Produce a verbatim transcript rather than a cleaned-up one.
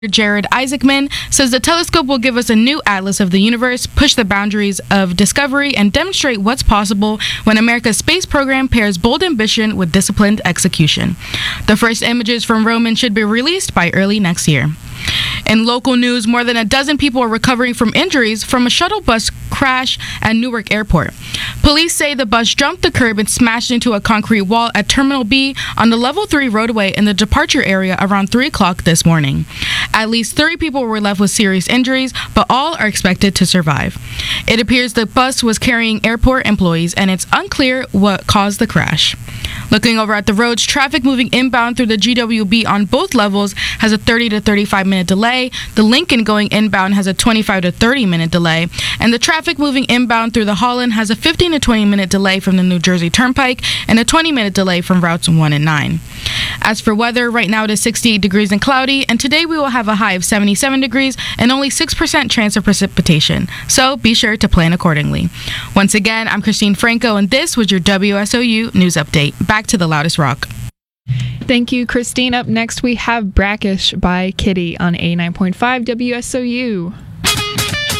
Jared Isaacman says the telescope will give us a new atlas of the universe, push the boundaries of discovery, and demonstrate what's possible when America's space program pairs bold ambition with disciplined execution. The first images from Roman should be released by early next year. In local news, more than a dozen people are recovering from injuries from a shuttle bus crash at Newark Airport. Police say the bus jumped the curb and smashed into a concrete wall at Terminal B on the Level three roadway in the departure area around three o'clock this morning. At least thirty people were left with serious injuries, but all are expected to survive. It appears the bus was carrying airport employees, and it's unclear what caused the crash. Looking over at the roads, traffic moving inbound through the G W B on both levels has a thirty to thirty-five minute delay. The Lincoln going inbound has a twenty-five to thirty minute delay. And the traffic moving inbound through the Holland has a fifteen to twenty minute delay from the New Jersey Turnpike and a twenty minute delay from routes one and nine. As for weather, right now it is sixty-eight degrees and cloudy, and today we will have a high of seventy-seven degrees and only six percent chance of precipitation. So be sure to plan accordingly. Once again, I'm Christine Franco, and this was your W S O U News Update. Back to the loudest rock. Thank you, Christine. Up next, we have Brackish by Kitty on eighty-nine point five W S O U.